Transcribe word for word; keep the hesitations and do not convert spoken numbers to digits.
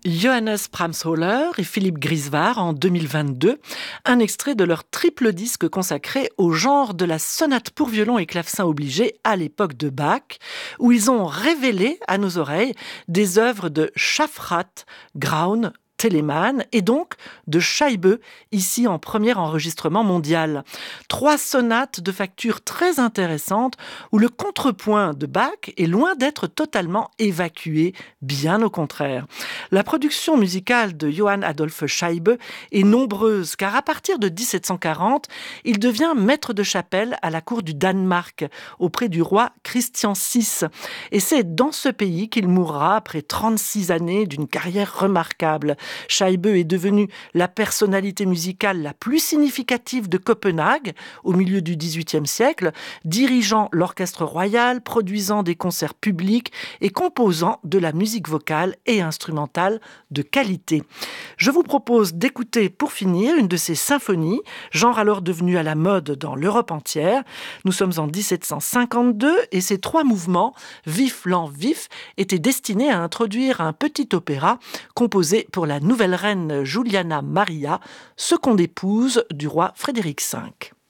Johannes Pramshöller et Philippe Griswar en deux mille vingt-deux, un extrait de leur triple disque consacré au genre de la sonate pour violon et clavecin obligé à l'époque de Bach, où ils ont révélé à nos oreilles des œuvres de Schafrath, Graun, Telemann et donc de Scheibe, ici en premier enregistrement mondial. Trois sonates de facture très intéressantes où le contrepoint de Bach est loin d'être totalement évacué, bien au contraire. La production musicale de Johann Adolphe Scheibe est nombreuse car à partir de dix-sept cent quarante, il devient maître de chapelle à la cour du Danemark auprès du roi Christian six. Et c'est dans ce pays qu'il mourra après trente-six années d'une carrière remarquable. Scheibe est devenu la personnalité musicale la plus significative de Copenhague au milieu du dix-huitième siècle, dirigeant l'orchestre royal, produisant des concerts publics et composant de la musique vocale et instrumentale de qualité. Je vous propose d'écouter pour finir une de ses symphonies, genre alors devenu à la mode dans l'Europe entière. Nous sommes en dix-sept cent cinquante-deux et ces trois mouvements, vif, lent, vif, étaient destinés à introduire un petit opéra composé pour la nouvelle reine Juliana Maria, seconde épouse du roi Frédéric cinq.